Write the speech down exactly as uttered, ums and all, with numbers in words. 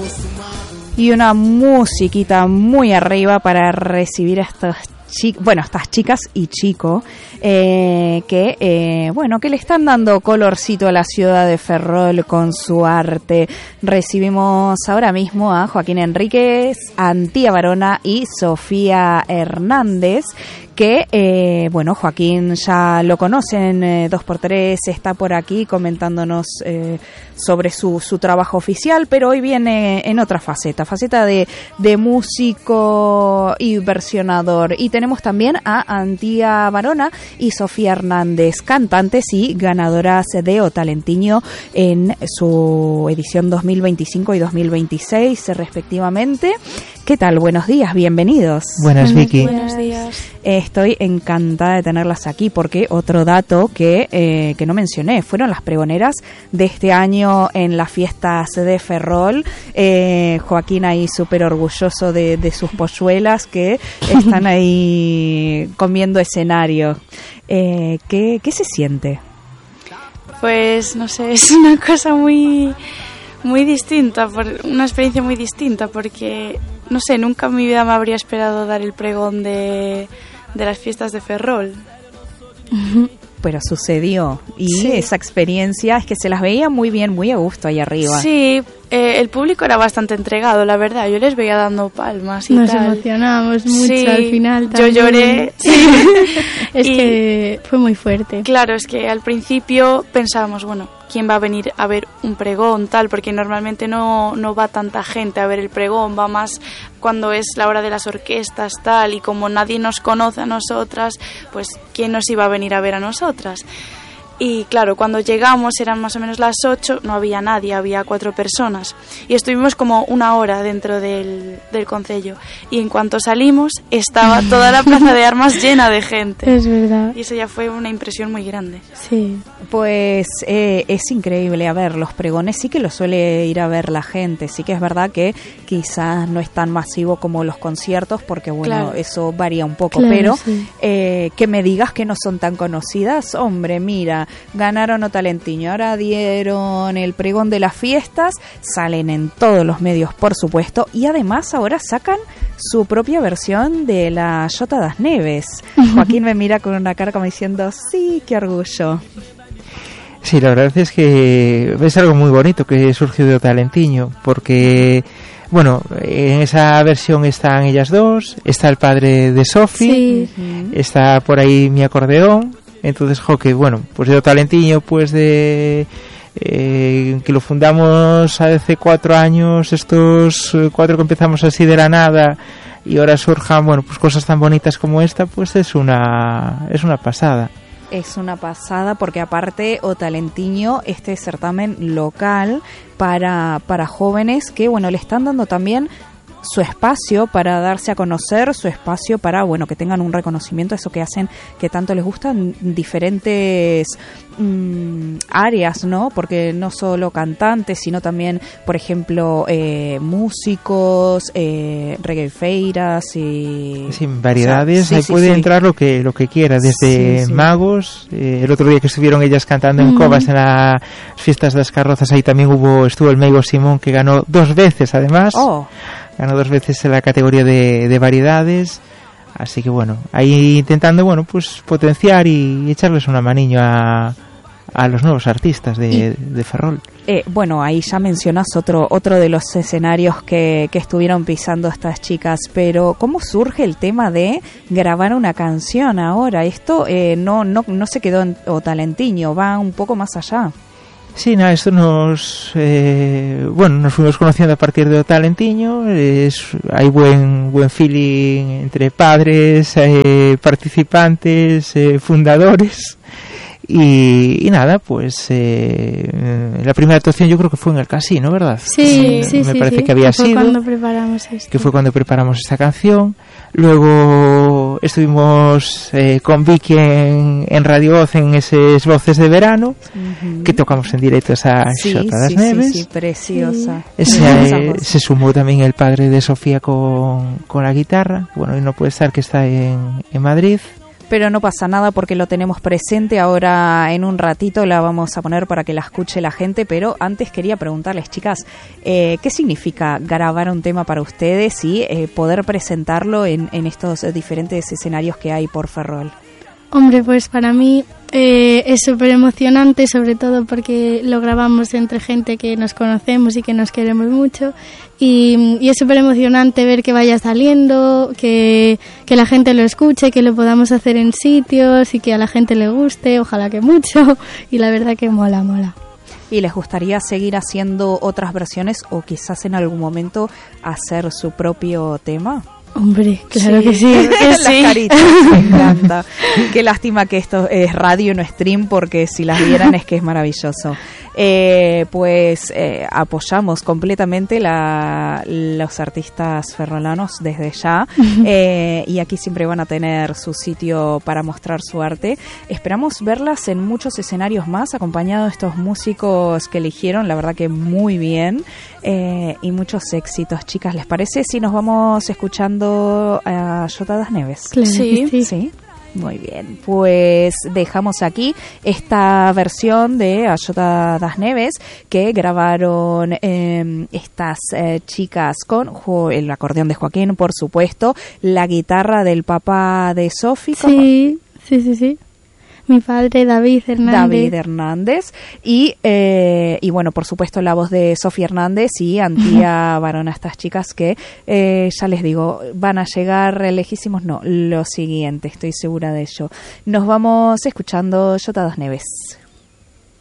Y una musiquita muy arriba para recibir a estas chicas, bueno, estas chicas y chico, eh, que, eh, bueno, que le están dando colorcito a la ciudad de Ferrol con su arte. Recibimos ahora mismo a Joaquín Enríquez, Antía Barona y Sofía Hernández, que, eh, bueno, Joaquín ya lo conocen, eh, dos por tres, está por aquí comentándonos eh, sobre su, su trabajo oficial, pero hoy viene en otra faceta, faceta de, de músico y versionador. Y tenemos también a Antía Barona y Sofía Hernández, cantantes y ganadoras de O Talentiño en su edición dos mil veinticinco y dos mil veintiséis, respectivamente. ¿Qué tal? Buenos días, bienvenidos. Buenas, Vicky. Buenos días. Estoy encantada de tenerlas aquí porque otro dato que, eh, que no mencioné, fueron las pregoneras de este año en las fiestas de Ferrol. Eh, Joaquín ahí súper orgulloso de, de sus polluelas que están ahí comiendo escenario. Eh, ¿qué, ¿Qué se siente? Pues no sé, es una cosa muy... muy distinta, por una experiencia muy distinta, porque, no sé, nunca en mi vida me habría esperado dar el pregón de, de las fiestas de Ferrol. Pero sucedió, y sí. Esa experiencia es que se las veía muy bien, muy a gusto ahí arriba. Sí, eh, el público era bastante entregado, la verdad, yo les veía dando palmas y Nos tal. Nos emocionamos mucho sí, al final yo también. lloré. Sí. Es y, que fue muy fuerte. Claro, es que al principio pensábamos, bueno, ¿quién va a venir a ver un pregón tal? Porque normalmente no, no va tanta gente a ver el pregón, va más cuando es la hora de las orquestas tal, y como nadie nos conoce a nosotras, pues ¿quién nos iba a venir a ver a nosotras? Y claro, cuando llegamos eran más o menos las ocho, no había nadie, había cuatro personas. Y estuvimos como una hora dentro del, del concello. Y en cuanto salimos, estaba toda la plaza de armas llena de gente. Es verdad. Y eso ya fue una impresión muy grande. Sí. Pues eh, es increíble. A ver, los pregones sí que lo suele ir a ver la gente. Sí que es verdad que quizás no es tan masivo como los conciertos, porque bueno, claro. eso varía un poco. Claro, pero sí. eh, que me digas que no son tan conocidas, hombre, mira, ganaron O Talentiño, ahora dieron el pregón de las fiestas, salen en todos los medios, por supuesto, y además ahora sacan su propia versión de la Jota das Neves. Joaquín me mira con una cara como diciendo, sí, qué orgullo. Sí, la verdad es que es algo muy bonito que surgió de O Talentiño, porque, bueno, en esa versión están ellas dos, está el padre de Sofi, sí. está por ahí mi acordeón. Entonces, jo, que bueno, pues de O Talentiño, pues de eh, que lo fundamos hace cuatro años, estos cuatro que empezamos así de la nada, y ahora surjan, bueno, pues cosas tan bonitas como esta, pues es una es una pasada. Es una pasada porque aparte O Talentiño, este certamen local para para jóvenes que, bueno, le están dando también su espacio para darse a conocer, su espacio para, bueno, que tengan un reconocimiento, eso que hacen, que tanto les gustan, diferentes mmm, áreas, ¿no? Porque no solo cantantes, sino también, por ejemplo, eh, músicos, eh, reggaefeiras y... Sí, variedades, o sea, sí, ahí sí, puede sí. entrar lo que lo que quiera, desde sí, sí. magos, eh, el otro día que estuvieron ellas cantando en mm. Covas en las fiestas de las carrozas, ahí también hubo estuvo el Meigo Simón, que ganó dos veces además. Oh. Ganó dos veces en la categoría de, de variedades, así que bueno, ahí intentando, bueno, pues potenciar y echarles una maniño a, a los nuevos artistas de, y, de Ferrol. Eh, bueno, ahí ya mencionas otro otro de los escenarios que, que estuvieron pisando estas chicas, pero ¿cómo surge el tema de grabar una canción ahora? Esto eh, no, no, no se quedó en O Talentiño, va un poco más allá. Sí, nada, esto nos, eh, bueno, nos fuimos conociendo a partir de O Talentiño, es, hay buen buen feeling entre padres, eh, participantes, eh, fundadores, y, y nada, pues eh, la primera actuación yo creo que fue en el casino, ¿verdad? Sí, me, sí, me sí. parece sí. que había fue sido. Cuando preparamos esto. Que fue cuando preparamos esta canción. Luego estuvimos eh, con Vicky en, en Radio Voz en esas voces de verano, uh-huh. que tocamos en directo esa sí, Jota das sí, Neves. Sí, sí, preciosa. Sí. Ese, eh, se sumó también el padre de Sofía con, con la guitarra. Bueno, y no puede estar, que está en, en Madrid. pero no pasa nada porque lo tenemos presente. Ahora en un ratito la vamos a poner para que la escuche la gente, pero antes quería preguntarles, chicas, eh, ¿qué significa grabar un tema para ustedes y eh, poder presentarlo en, en estos diferentes escenarios que hay por Ferrol? Hombre, pues para mí eh, es súper emocionante, sobre todo porque lo grabamos entre gente que nos conocemos y que nos queremos mucho, y, y es súper emocionante ver que vaya saliendo, que, que la gente lo escuche, que lo podamos hacer en sitios y que a la gente le guste, ojalá que mucho, y la verdad que mola, mola. ¿Y les gustaría seguir haciendo otras versiones o quizás en algún momento hacer su propio tema? Hombre, claro sí. que sí. Las Sí. caritas, me encanta. Qué lástima que esto es radio, no stream, porque si las vieran es que es maravilloso. Eh, pues eh, apoyamos completamente la, los artistas ferrolanos desde ya, eh, y aquí siempre van a tener su sitio para mostrar su arte. Esperamos verlas en muchos escenarios más, acompañados de estos músicos que eligieron, la verdad que muy bien, eh, y muchos éxitos, chicas. ¿Les parece si nos vamos escuchando a Jota das Neves? Claro Sí. que sí. Sí. Muy bien, pues dejamos aquí esta versión de Jota das Neves que grabaron eh, estas eh, chicas con jo, el acordeón de Joaquín, por supuesto, la guitarra del papá de Sofi. Sí, sí, sí, sí. Mi padre, David Hernández. David Hernández y, eh, y bueno, por supuesto la voz de Sofía Hernández y Antía Barona, estas chicas que eh, ya les digo, van a llegar lejísimos, no, lo siguiente, estoy segura de ello. Nos vamos escuchando Jota das Neves.